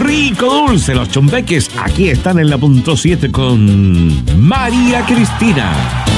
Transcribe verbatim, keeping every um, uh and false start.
rico dulce, los chumbeques aquí están en la punto siete con María Cristina.